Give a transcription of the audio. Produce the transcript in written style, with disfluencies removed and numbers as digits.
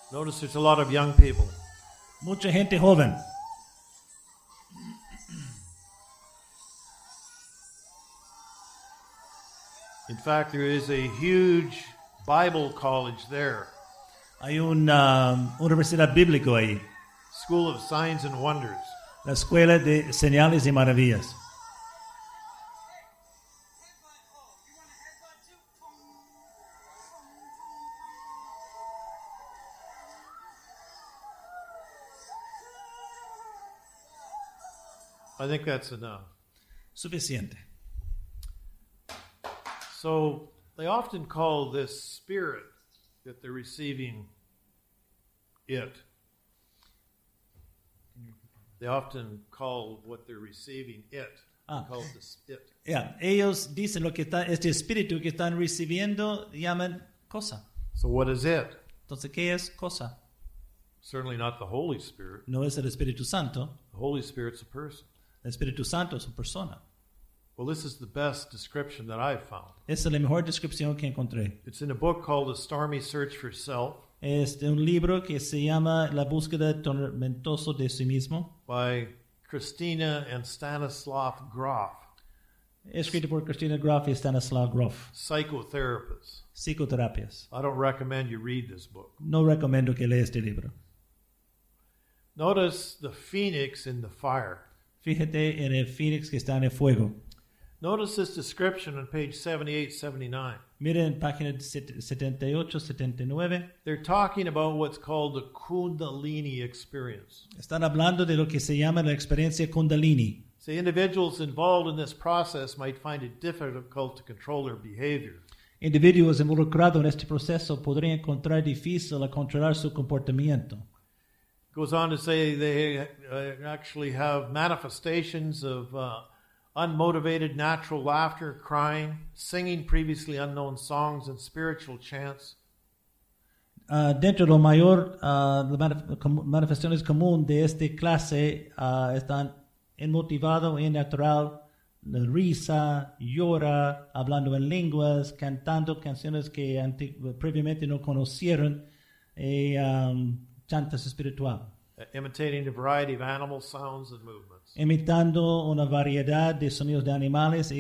Notice there's a lot of young people. Mucha gente joven. In fact, there is a huge Bible college there. Hay una universidad bíblica ahí. School of Signs and Wonders. La escuela de señales y maravillas. I think that's enough. Suficiente. So they often call this spirit that they're receiving it. They often call what they're receiving it. They call it this it. Ellos dicen lo que está, este espíritu que están recibiendo llaman cosa. So what is it? Entonces, ¿qué es cosa? Certainly not the Holy Spirit. No es el Espíritu Santo. The Holy Spirit's a person. El Espíritu Santo es una persona. Well, this is the best description that I've found. Esa es la mejor descripción que encontré. It's in a book called A Stormy Search for Self. Es de un libro que se llama La búsqueda tormentosa de sí mismo. By Christina and Stanislav Grof. Escrito por Christina Grof y Stanislav Grof. Psychotherapists. Psicoterapias. I don't recommend you read this book. No recomiendo que leas este libro. Notice the phoenix in the fire. Fíjate en el fénix que está en el fuego. Notice this description on page 78, 79. Miren página 78, 79. They're talking about what's called the Kundalini experience. Están hablando de lo que se llama la experiencia Kundalini. So individuals involved in this process might find it difficult to control their behavior. Individuos involucrados en este proceso podrían encontrar difícil a controlar su comportamiento. Goes on to say they actually have manifestations of unmotivated natural laughter, crying, singing previously unknown songs and spiritual chants. Dentro de lo mayor, las manifestaciones comunes de esta clase están inmotivado, innatural, la risa, llora, hablando en lenguas, cantando canciones que previamente no conocieron, chantas espiritual. Imitating a variety of animal sounds and movements. Imitando una variedad de sonidos de animales